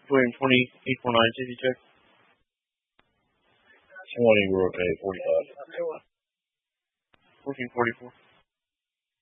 William 2849, Jizzy check. 20, we're okay, 45. 1444.